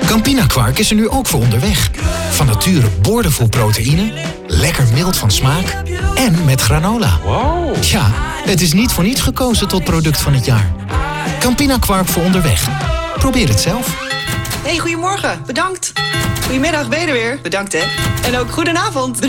Campina Kwark is er nu ook voor onderweg. Van nature boordevol proteïne, lekker mild van smaak en met granola. Wow. Ja, het is niet voor niets gekozen tot product van het jaar. Campina Kwark voor onderweg. Probeer het zelf. Hey, goedemorgen. Bedankt. Goedemiddag, ben je er weer? Bedankt, hè. En ook goedenavond. Bedankt.